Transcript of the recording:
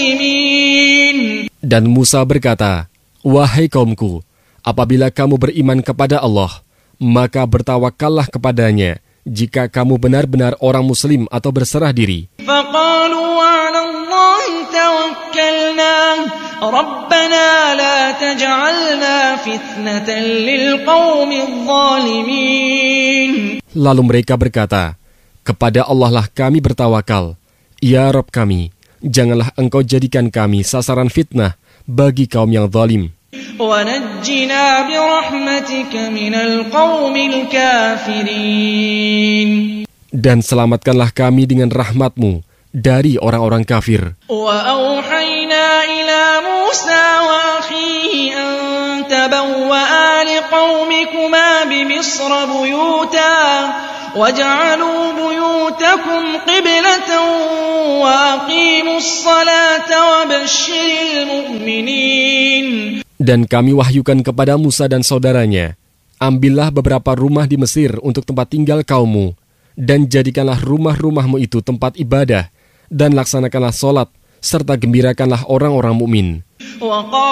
مسلمين. Dan Musa berkata, "Wahai kaumku, apabila kamu beriman kepada Allah, maka bertawakallah kepadanya jika kamu benar-benar orang muslim atau berserah diri." فقالوا على الله توكلنا ربنا لا تجعلنا فتنة للقوم الظالمين. Lalu mereka berkata, "Kepada Allah lah kami bertawakal. Ya Rabb kami, janganlah engkau jadikan kami sasaran fitnah bagi kaum yang zalim. وَنَجِّنَا بِرَحْمَتِكَ مِنَ الْقَوْمِ الْكَافِرِينَ. Dan selamatkanlah kami dengan rahmat-Mu dari orang-orang kafir." وَأَوْحَيْنَا إِلَى مُوسَى وَأَخِيهِ أَن تَبَوَّآ لِقَوْمِكُمَا بِمِصْرَ بُيُوتًا وَاجْعَلُوا بُيُوتَكُمْ قِبْلَةً وَأَقِيمُوا الصَّلَاةَ وَبَشِّرِ الْمُؤْمِنِينَ. Dan kami wahyukan kepada Musa dan saudaranya, "Ambillah beberapa rumah di Mesir untuk tempat tinggal kaummu, dan jadikanlah rumah-rumahmu itu tempat ibadah, dan laksanakanlah solat, serta gembirakanlah orang-orang mukmin."